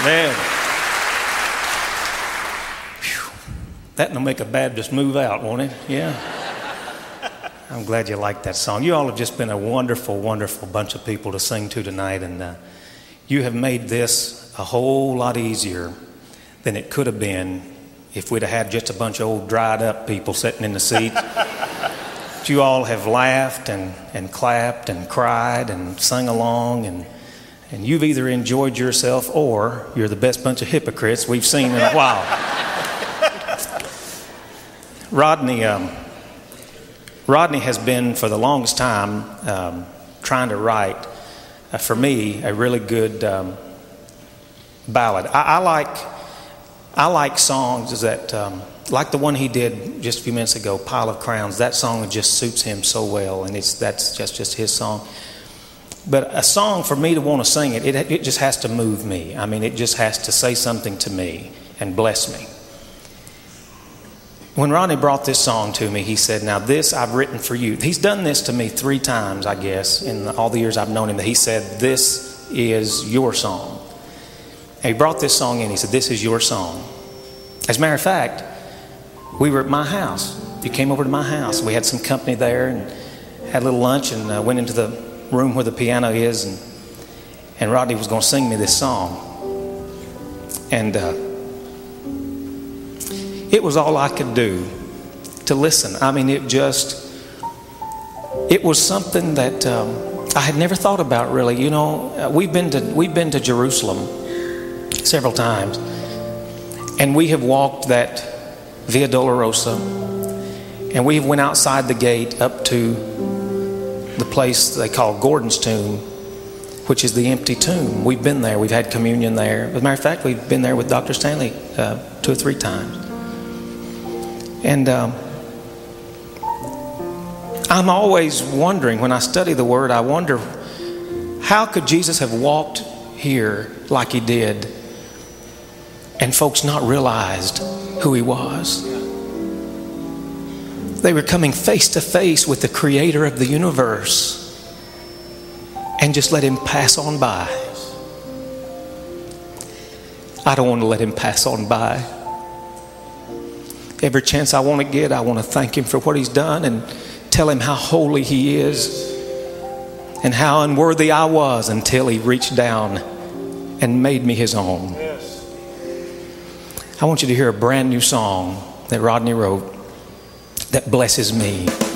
Man. Whew. That'll make a Baptist move out, won't it? Yeah. I'm glad you liked that song. You all have just been a wonderful, wonderful bunch of people to sing to tonight, and you have made this a whole lot easier than it could have been if we'd have had just a bunch of old dried up people sitting in the seats. But you all have laughed and clapped and cried and sung along, and you've either enjoyed yourself or you're the best bunch of hypocrites we've seen in a while. Rodney has been for the longest time trying to write, for me, a really good ballad. I like songs that, like the one he did just a few minutes ago, Pile of Crowns. That song just suits him so well, and that's just his song. But a song, for me to want to sing it just has to move me. I mean, it just has to say something to me and bless me. When Rodney brought this song to me, he said, now this I've written for you. He's done this to me 3 times, I guess, in all the years I've known him. That he said, this is your song. And he brought this song in. He said, this is your song. As a matter of fact, we were at my house. You came over to my house. We had some company there and had a little lunch and went into the room where the piano is. And Rodney was going to sing me this song. And it was all I could do to listen. I mean, it was something that I had never thought about really. You know, we've been to Jerusalem several times, and we have walked that Via Dolorosa, and we went outside the gate up to the place they call Gordon's Tomb, which is the empty tomb. We've been there. We've had communion there. As a matter of fact, we've been there with Dr. Stanley 2 or 3 times. And I'm always wondering, when I study the Word, I wonder, how could Jesus have walked here like he did and folks not realized who he was? They were coming face to face with the creator of the universe and just let him pass on by. I don't want to let him pass on by. Every chance I want to get, I want to thank him for what he's done and tell him how holy he is and how unworthy I was until he reached down and made me his own. Yes. I want you to hear a brand new song that Rodney wrote that blesses me.